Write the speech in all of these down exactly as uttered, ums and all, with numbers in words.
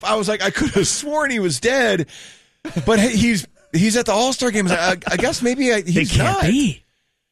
I was like, I could have sworn he was dead, but he's he's at the All-Star game. I, I guess maybe I, he's it can't not. be.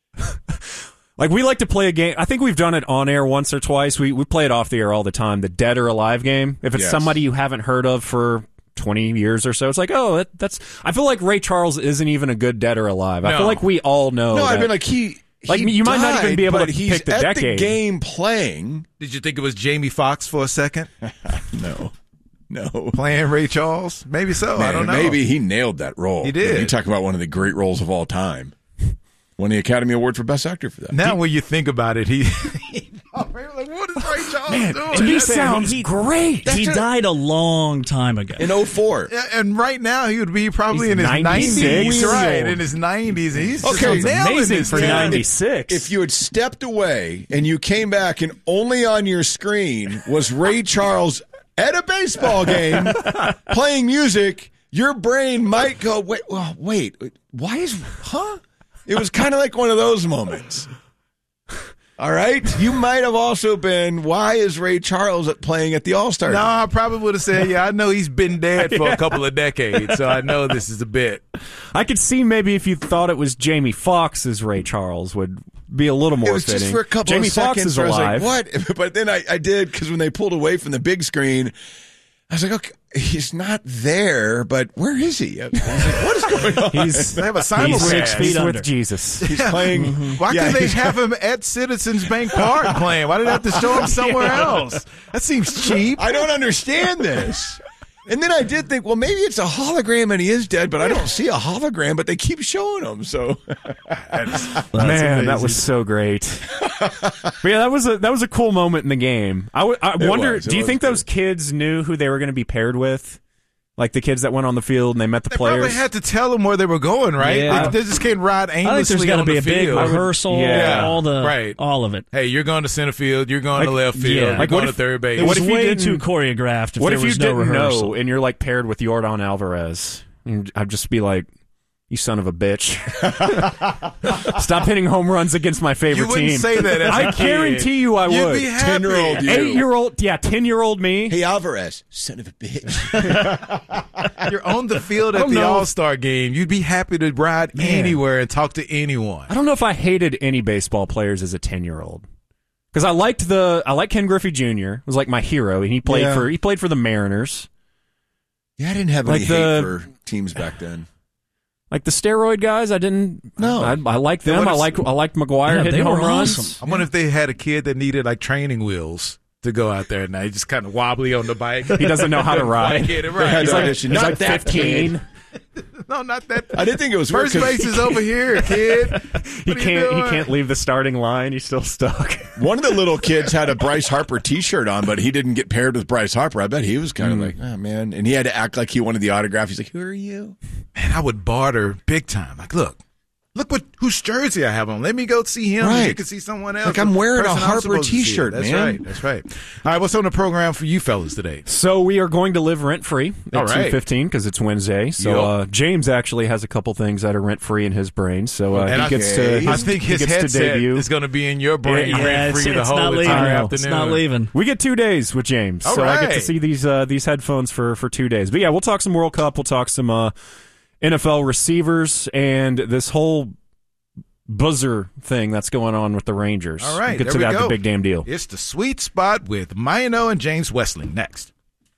Like, we like to play a game. I think we've done it on air once or twice. We we play it off the air all the time, the Dead or Alive game. If it's Yes. somebody you haven't heard of for twenty years or so, it's like, oh, that, that's... I feel like Ray Charles isn't even a good Dead or Alive. I No. feel like we all know No, that. I mean, like, he... Like, he you might not even be able died, to but he's pick the at decade. the game playing. Did you think it was Jamie Foxx for a second? No. No. Playing Ray Charles? Maybe so. Man, I don't know. Maybe he nailed that role. He did. You talk about one of the great roles of all time. Won the Academy Award for Best Actor for that. Now, when you think about it, he. he like, what is Ray Charles doing? to me, He sounds he- great. He That's a- died a long time ago. In oh four. Yeah, and right now he would be probably He's in his ninety-six. nineties, right? Old. In his nineties, and he's Okay, just nailing amazing this for thing. ninety-six. If you had stepped away and you came back and only on your screen was Ray Charles at a baseball game playing music, your brain might go, wait, well, wait, why is, huh? It was kind of like one of those moments. All right? You might have also been, why is Ray Charles playing at the All-Star No, game? I probably would have said, yeah, I know he's been dead for a couple of decades, so I know this is a bit. I could see maybe if you thought it was Jamie Foxx as Ray Charles would be a little more It was fitting. just for a couple Jamie of Foxx seconds is where alive. I was like, what? But then I, I did, because when they pulled away from the big screen, I was like, okay, he's not there, but where is he? I was like, what is going on? He's, They have a he's simulcast. six feet under. with Jesus. He's playing. Why yeah, couldn't they he's- have him at Citizens Bank Park playing? Why did they have to show him somewhere else? That seems cheap. I don't understand this. And then I did think, well, maybe it's a hologram and he is dead, but I don't see a hologram, but they keep showing him. So, Man, that was so great. But yeah, that was a that was a cool moment in the game. I, w- I It wonder, was, it do you was think good. those kids knew who they were going to be paired with? Like the kids that went on the field and they met the They players? probably had to tell them where they were going, right? Yeah. They, they just can't ride I think aimlessly there's got to on be the a big field. rehearsal, Yeah. all the Right. all of it. Hey, you're going to center field. You're going to Like, left field. yeah. You're Like, going what to if- third base. It was What if you way didn't- too choreographed if What there if you was no didn't rehearsal. know and you're like paired with Yordan Alvarez? And I'd just be like, you son of a bitch. Stop hitting home runs against my favorite You wouldn't team. say that as a I kid. guarantee you I You'd would. be happy. ten-year-old you. Eight-year-old, yeah, ten-year-old me. hey, Alvarez, son of a bitch. You're on the field I at don't the know. All-Star game. You'd be happy to ride Man. anywhere and talk to anyone. I don't know if I hated any baseball players as a ten-year-old. Because I liked the I liked Ken Griffey Junior It was like my hero, and he played Yeah. for he played for the Mariners. Yeah, I didn't have Like any the- hate for teams back then. Like the steroid guys, I didn't. No. I, I liked Yeah, them. what I if- like I liked McGuire Yeah, hitting they were home runs. awesome. I wonder if they had a kid that needed like training wheels to go out there, and now he's just kind of wobbly on the bike. He doesn't know how to ride. Get it They had right. to like- audition. he's Not like that fifteen. kid. No, not that. I did think it was weird First 'cause base is over here, kid. He What are you can't. He doing? can't leave the starting line. He's still stuck. One of the little kids had a Bryce Harper T-shirt on, but he didn't get paired with Bryce Harper. I bet he was kind of like, oh, man. And he had to act like he wanted the autograph. He's like, who are you? Man, I would barter big time. Like, look, look what whose jersey I have on. Let me go see him. Right. You can see someone else. Like, I'm wearing a Person I'm Harper supposed to see. T-shirt, That's man. right. That's right. All right, what's on the program for you fellas today? So we are going to live rent free All at right. two fifteen because it's Wednesday. So Yup. uh, James actually has a couple things that are rent free in his brain. So uh, And he I- gets to. Okay. I his- think he his gets to headset debut. is going to be in your brain Yeah, rent it's, free the it's whole not leaving. entire I know. afternoon. It's not leaving. We get two days with James, All so I get to right. see these uh, these headphones for, for two days. But yeah, we'll talk some World Cup. We'll talk some uh, N F L receivers and this whole buzzer thing that's going on with the Rangers. All right, we'll get there to we that go. the big damn deal. It's the sweet spot with Mino and James Westling next.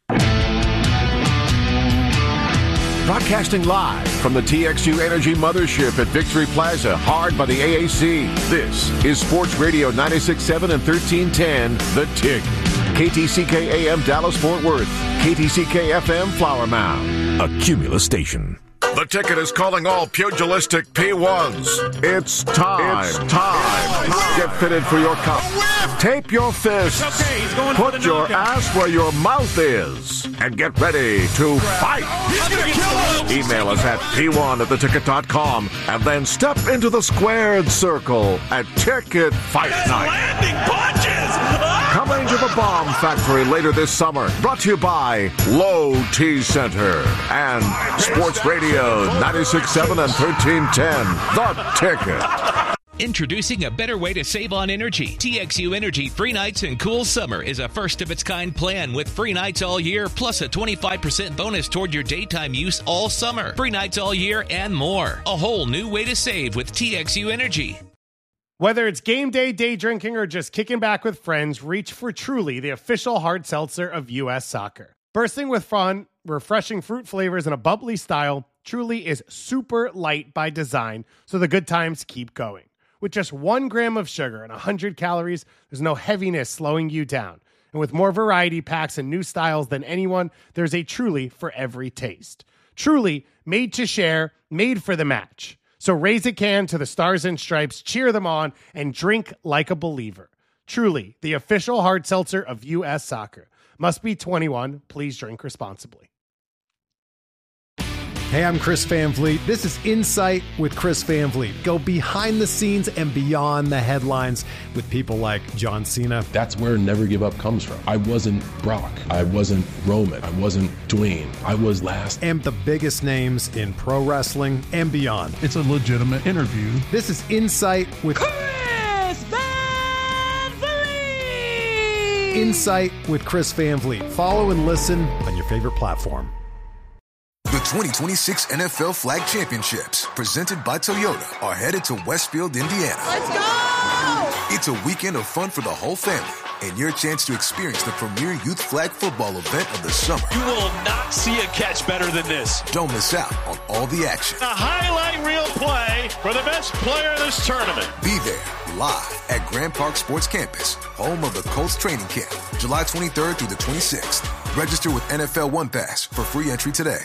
Broadcasting live from the T X U Energy Mothership at Victory Plaza, hard by the A A C. This is Sports Radio ninety-six point seven and thirteen ten, The Tick. K T C K A M Dallas-Fort Worth. K T C K F M Flower Mound. A Cumulus station. The Ticket is calling all pugilistic P ones. It's time. It's time. Get fitted for your cup. Tape your fists. okay. He's going for Put the your knockout. ass where your mouth is. And get ready to fight. Email us at p one at the ticket dot com and then step into the squared circle at Ticket Fight Night. Landing punches! Coming to the Bomb Factory later this summer. Brought to you by Low T Center and Sports Radio ninety-six point seven and thirteen ten. The Ticket. Introducing a better way to save on energy. T X U Energy Free Nights and Cool Summer is a first-of-its-kind plan with free nights all year, plus a twenty-five percent bonus toward your daytime use all summer. Free nights all year and more. A whole new way to save with T X U Energy. Whether it's game day, day drinking, or just kicking back with friends, reach for Truly, the official hard seltzer of U S Soccer. Bursting with fun, refreshing fruit flavors, and a bubbly style, Truly is super light by design, so the good times keep going. With just one gram of sugar and one hundred calories, there's no heaviness slowing you down. And with more variety packs and new styles than anyone, there's a Truly for every taste. Truly, made to share, made for the match. So raise a can to the Stars and Stripes, cheer them on, and drink like a believer. Truly, the official hard seltzer of U S Soccer. Must be twenty-one. Please drink responsibly. Hey, I'm Chris Van Vliet. This is Insight with Chris Van Vliet. Go behind the scenes and beyond the headlines with people like John Cena. That's where Never Give Up comes from. I wasn't Brock. I wasn't Roman. I wasn't Dwayne. I was last. And the biggest names in pro wrestling and beyond. It's a legitimate interview. This is Insight with Chris Van Vliet! Insight with Chris Van Vliet. Follow and listen on your favorite platform. The twenty twenty-six N F L Flag Championships, presented by Toyota, are headed to Westfield, Indiana. Let's go! It's a weekend of fun for the whole family and your chance to experience the premier youth flag football event of the summer. You will not see a catch better than this. Don't miss out on all the action. A highlight reel play for the best player of this tournament. Be there live at Grand Park Sports Campus, home of the Colts training camp, July twenty-third through the twenty-sixth. Register with N F L One Pass for free entry today.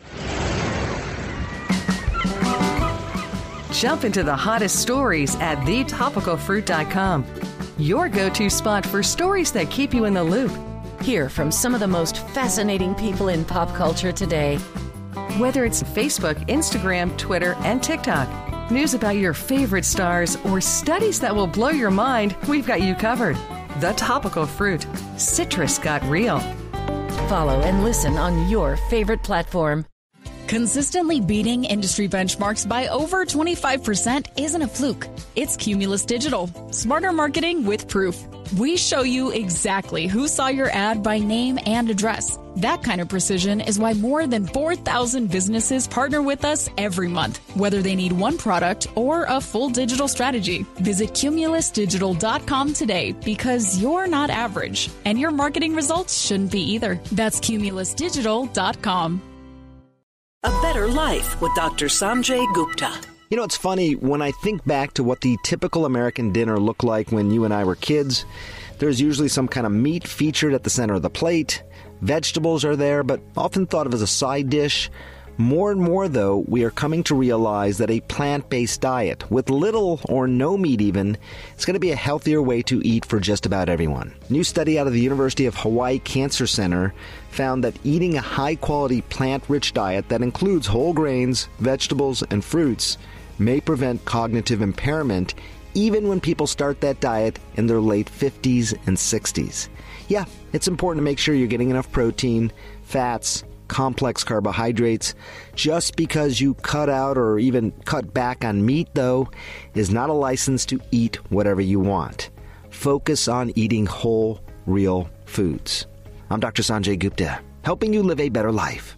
Jump into the hottest stories at the topical fruit dot com. Your go-to spot for stories that keep you in the loop. Hear from some of the most fascinating people in pop culture today. Whether it's Facebook, Instagram, Twitter, and TikTok, news about your favorite stars, or studies that will blow your mind, we've got you covered. The Topical Fruit. Citrus got real. Follow and listen on your favorite platform. Consistently beating industry benchmarks by over twenty-five percent isn't a fluke. It's Cumulus Digital. Smarter marketing with proof. We show you exactly who saw your ad by name and address. That kind of precision is why more than four thousand businesses partner with us every month, whether they need one product or a full digital strategy. Visit cumulus digital dot com today because you're not average, and your marketing results shouldn't be either. That's cumulus digital dot com. A Better Life with Doctor Sanjay Gupta. You know, it's funny, when I think back to what the typical American dinner looked like when you and I were kids, there's usually some kind of meat featured at the center of the plate. Vegetables are there, but often thought of as a side dish. More and more, though, we are coming to realize that a plant-based diet, with little or no meat even, is going to be a healthier way to eat for just about everyone. A new study out of the University of Hawaii Cancer Center found that eating a high-quality plant-rich diet that includes whole grains, vegetables, and fruits may prevent cognitive impairment even when people start that diet in their late fifties and sixties. Yeah, it's important to make sure you're getting enough protein, fats, complex carbohydrates. Just because you cut out or even cut back on meat, though, is not a license to eat whatever you want. Focus on eating whole, real foods. I'm Doctor Sanjay Gupta, helping you live a better life.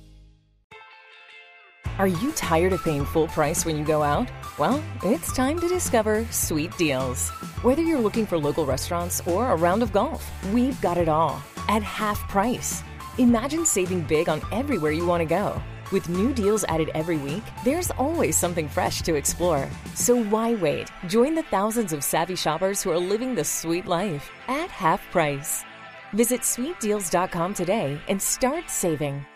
Are you tired of paying full price when you go out? Well, it's time to discover Sweet Deals. Whether you're looking for local restaurants or a round of golf, we've got it all at half price. Imagine saving big on everywhere you want to go. With new deals added every week, there's always something fresh to explore. So why wait? Join the thousands of savvy shoppers who are living the sweet life at half price. Visit sweet deals dot com today and start saving.